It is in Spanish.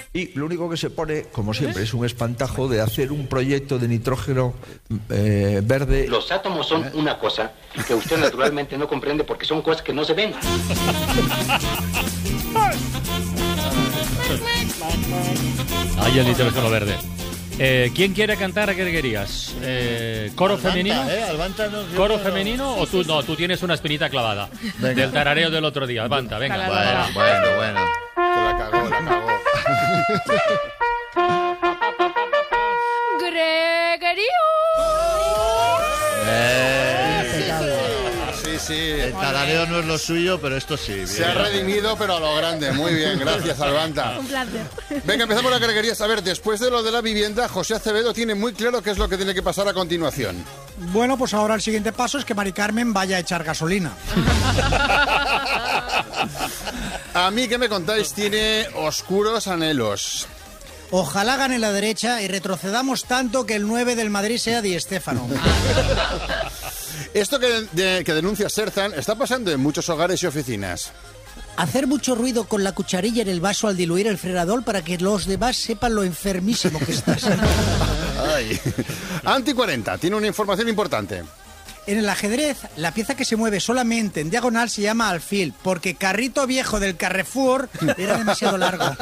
Y lo único que se pone, como siempre, es un espantajo de hacer un proyecto de nitrógeno verde. Los átomos son una cosa que usted naturalmente no comprende porque son cosas que no se ven. Ay, el nitrógeno verde. ¿Quién quiere cantar a qué querías? ¿Coro Albanta, femenino? Albanta no, ¿Coro femenino o tú no? Tú tienes una espinita clavada. Venga. Del tarareo del otro día. Albanta, venga. Bueno. Que la cagó. Gregorio. Sí. El tarareo no es lo suyo, pero esto sí. Se ha redimido, pero a lo grande. Muy bien, gracias, Albanta. Un placer. Venga, empezamos la greguería. A ver, después de lo de la vivienda, José Acevedo tiene muy claro qué es lo que tiene que pasar a continuación. Bueno, pues ahora el siguiente paso es que Mari Carmen vaya a echar gasolina. A mí, ¿qué me contáis? Tiene oscuros anhelos. Ojalá gane la derecha y retrocedamos tanto que el 9 del Madrid sea Di Stéfano. Esto que denuncia Serzan está pasando en muchos hogares y oficinas. Hacer mucho ruido con la cucharilla en el vaso al diluir el frerador para que los demás sepan lo enfermísimo que estás. Ay. Anti 40 tiene una información importante. En el ajedrez, la pieza que se mueve solamente en diagonal se llama alfil, porque carrito viejo del Carrefour era demasiado largo.